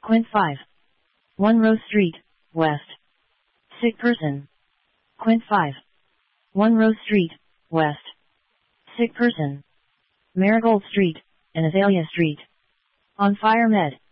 Quint 5. 1 Rose Street, West. Sick person. Quint 5. 1 Rose Street, West. Sick person. Marigold Street, and Azalea Street. On fire med.